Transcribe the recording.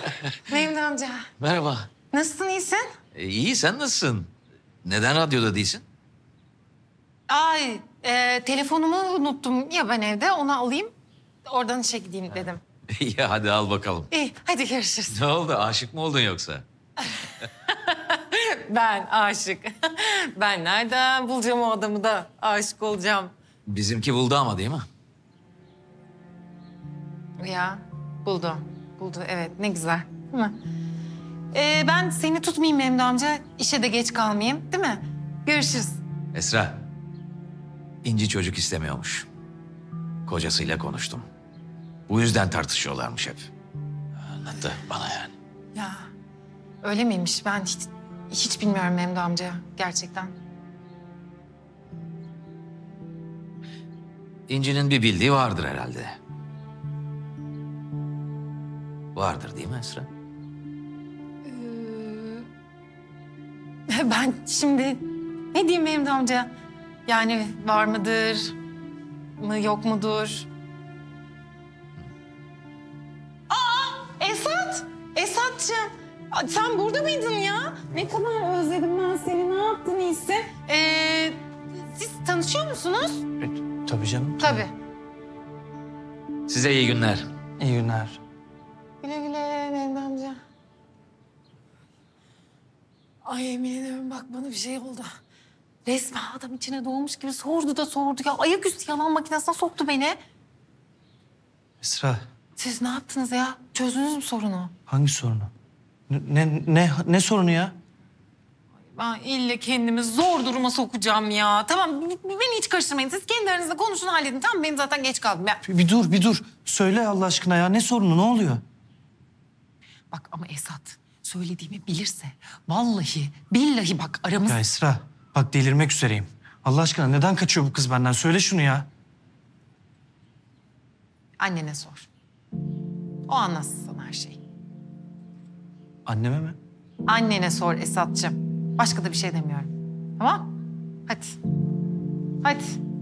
Mehmet amca. Merhaba. Nasılsın, iyisin? İyi, sen nasılsın? Neden radyoda değilsin? Ay, telefonumu unuttum ya ben evde. Onu alayım. Oradan işe gideyim dedim. İyi, hadi al bakalım. İyi, hadi görüşürüz. Ne oldu, aşık mı oldun yoksa? Ben aşık. Ben nereden bulacağım o adamı da aşık olacağım? Bizimki buldu ama değil mi? Ya, buldu. Buldu, evet. Ne güzel. Değil mi? Ben seni tutmayayım Mehmet amca. İşe de geç kalmayayım, değil mi? Görüşürüz. Esra, İnci çocuk istemiyormuş. Kocasıyla konuştum. Bu yüzden tartışıyorlarmış hep. Anlattı bana yani. Ya, öyle miymiş? Ben hiç bilmiyorum Mehmet amca gerçekten. İnci'nin bir bildiği vardır herhalde. Vardır değil mi Esra? Ben şimdi ne diyeyim Mehmet amca? Yani var mıdır mı yok mudur? Esat! Esat'cığım! Sen burada mıydın ya? Ne kadar özledim ben seni. Ne yaptın iyisi? Siz tanışıyor musunuz? Tabii canım. Tabii. Size iyi günler. İyi günler. Güle güle Mehmet amca. Ay yemin ederim bak bana bir şey oldu. Resmen adam içine doğmuş gibi sordu da sordu ya. Ayaküstü yalan makinesine soktu beni. Esra, Siz ne yaptınız ya? Çözdünüz mü sorunu? hangi sorunu? Ne sorunu ya? Ben ille kendimi zor duruma sokacağım ya. Tamam beni hiç karıştırmayın. Siz kendi aranızda konuşun halledin. Tamam benim zaten geç kaldım ya. Bir dur. Söyle Allah aşkına ya. Ne sorunu? Ne oluyor? Bak ama Esat söylediğimi bilirse vallahi billahi bak aramız... Ya Esra, bak delirmek üzereyim. Allah aşkına neden kaçıyor bu kız benden? Söyle şunu ya. Annene sor. O anlatsın sana her şeyi. Anneme mi? Annene sor Esat'cığım. Başka da bir şey demiyorum. Tamam? Hadi. Hadi.